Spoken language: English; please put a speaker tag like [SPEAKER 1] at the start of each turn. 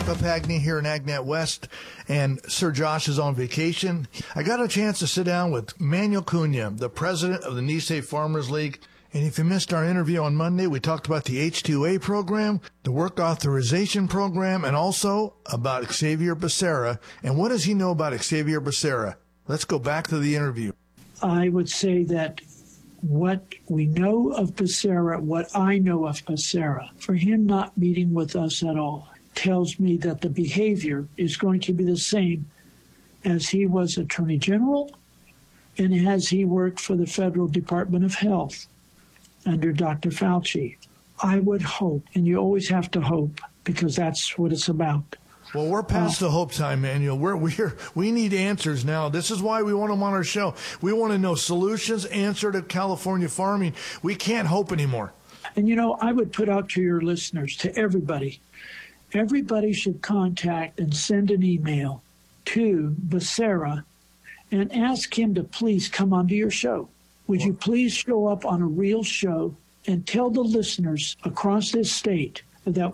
[SPEAKER 1] Papagni here in Agnet West, and Sir Josh is on vacation. I got a chance to sit down with Manuel Cunha, the president of the Nisei Farmers League. And if you missed our interview on Monday, we talked about the H-2A program, the work authorization program, and also about Xavier Becerra. And what does he know about Xavier Becerra? Let's go back to the interview.
[SPEAKER 2] I would say that what we know of Becerra, what I know of Becerra, for him not meeting with us at all, tells me that the behavior is going to be the same as he was Attorney General and as he worked for the Federal Department of Health under Dr. Fauci. I would hope, and you always have to hope because that's what it's about.
[SPEAKER 1] Well, we're past the hope time, Manuel. We need answers now. This is why we want him on our show. We want to know solutions, answer to California farming. We can't hope anymore.
[SPEAKER 2] And, you know, I would put out to your listeners, to everybody should contact and send an email to Becerra and ask him to please come onto your show. Would you please show up on a real show and tell the listeners across this state that